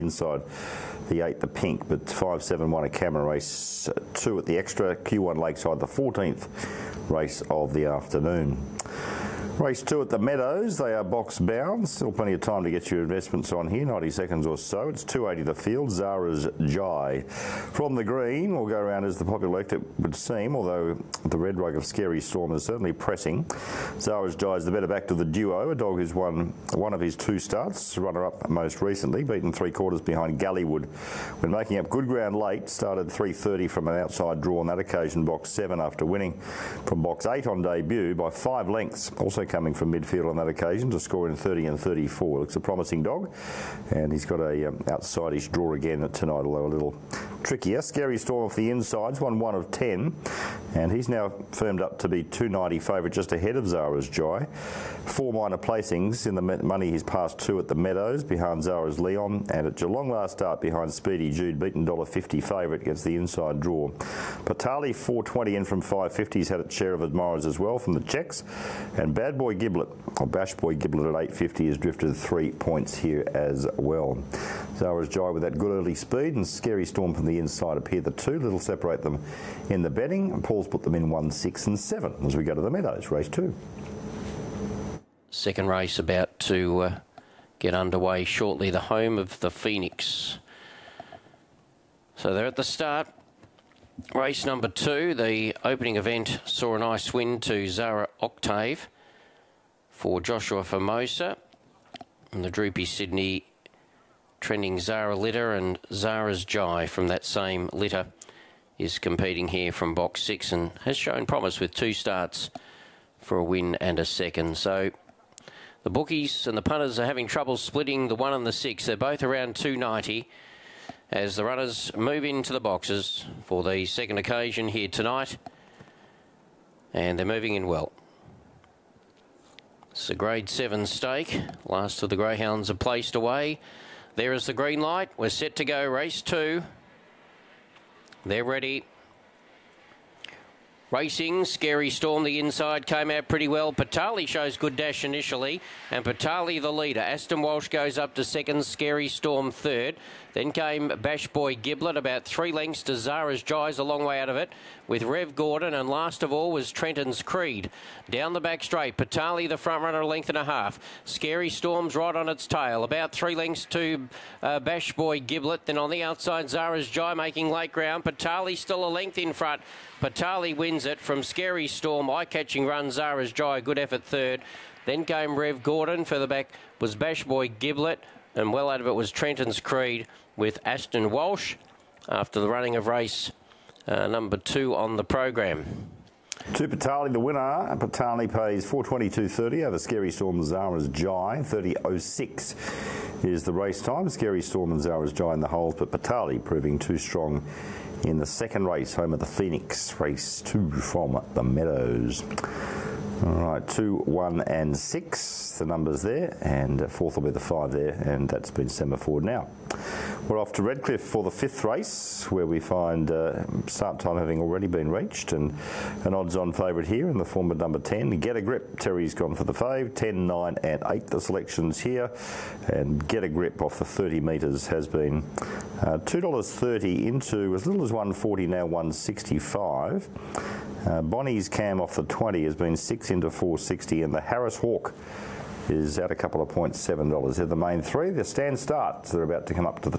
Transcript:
inside the 8, the Pink, but 5-7-1 a Camera race 2 at the extra. Q1 Lakeside, the 14th race of the afternoon. Race 2 at the Meadows, they are box bound. Still plenty of time to get your investments on here, 90 seconds or so. It's 280 the field, Zara's Jai. From the green, we'll go around as the popular electorate would seem, although the red rug of Scary Storm is certainly pressing. Zara's Jai is the better back to the duo, a dog who's won one of his 2 starts, runner-up most recently, beaten 3/4 behind Gallywood when making up good ground late. Started 3:30 from an outside draw on that occasion, box 7, after winning from box 8 on debut by 5 lengths. Also coming from midfield on that occasion to score in 30 and 34. Looks a promising dog, and he's got a outside-ish draw again tonight, although a little trickier. Scary Storm off the insides, won 1 of 10, and he's now firmed up to be 290 favourite, just ahead of Zara's Jai. 4 minor placings in the money. He's passed 2 at the Meadows behind Zara's Leon, and at Geelong last start behind Speedy Jude, beaten $1.50 favourite against the inside draw. Patali 420 in from 550. He's had its share of admirers as well from the checks, and Bad Boy Giblet, or Bash Boy Giblet at 850 has drifted 3 points here as well. Zara's Jai with that good early speed, and Scary Storm from the inside appear the 2. Little separate them in the betting, and Paul's put them in 1, 6 and 7 as we go to the Meadows, race 2. Second race about to get underway shortly, the home of the Phoenix. So they're at the start. Race number 2, the opening event saw a nice win to Zara Octave for Joshua Formosa, and the Droopy Sydney trending Zara litter, and Zara's Jai from that same litter is competing here from box 6 and has shown promise with 2 starts for a win and a second. So the bookies and the punters are having trouble splitting the 1 and the 6. They're both around 290 as the runners move into the boxes for the second occasion here tonight, and they're moving in well. It's a grade 7 stake. Last of the greyhounds are placed away. There is the green light. We're set to go. Race 2. They're ready. Racing, Scary Storm, the inside, came out pretty well. Patali shows good dash initially, and Patali the leader. Aston Walsh goes up to second, Scary Storm third. Then came Bash Boy Giblet, about 3 lengths to Zara's Jai's a long way out of it, with Rev Gordon, and last of all was Trenton's Creed. Down the back straight, Patali the front runner, a length and a half. Scary Storm's right on its tail, about 3 lengths to Bash Boy Giblet. Then on the outside, Zara's Jai making late ground. Patali still a length in front. Patali wins it from Scary Storm. Eye-catching run, Zara's Jai, good effort third. Then came Rev Gordon. Further back was Bash Boy Giblet, and well out of it was Trenton's Creed with Aston Walsh after the running of race number 2 on the program. To Patali, the winner. Patali pays 422.30 over Scary Storm and Zara's Jai. 30.06 is the race time. Scary Storm and Zara's Jai in the holes, but Patali proving too strong in the second race, home of the Phoenix, race 2 from the Meadows. All right, 2, 1 and 6, the numbers there, and fourth will be the 5 there, and that's been semaphore now. We're off to Redcliffe for the 5th race, where we find start time having already been reached, and an odds-on favourite here in the form of number 10. Get a Grip, Terry's gone for the fave, 10, 9 and 8 the selections here, and Get a Grip off the 30 metres has been $2.30 into as little as 140, now 165. Bonnie's Cam off the 20 has been 6 into 460, and the Harris Hawk is at a couple of points, $7. They're the main 3. The stand starts. They're about to come up to the